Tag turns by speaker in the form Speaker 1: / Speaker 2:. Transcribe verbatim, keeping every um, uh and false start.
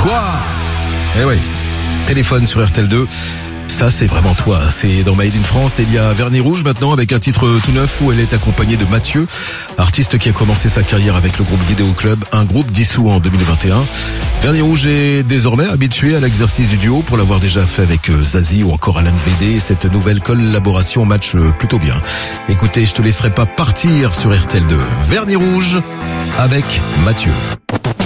Speaker 1: Quoi? Eh oui, téléphone sur R T L deux. Ça, c'est vraiment toi. C'est dans Made in France. Il y a Vernis Rouge maintenant avec un titre tout neuf où elle est accompagnée de Mathieu, artiste qui a commencé sa carrière avec le groupe Vidéo Club, un groupe dissous en deux mille vingt et un. Vernis Rouge est désormais habitué à l'exercice du duo pour l'avoir déjà fait avec Zazie ou encore Alain V D. Cette nouvelle collaboration match plutôt bien. Écoutez, je te laisserai pas partir sur R T L deux. Vernis Rouge avec Mathieu.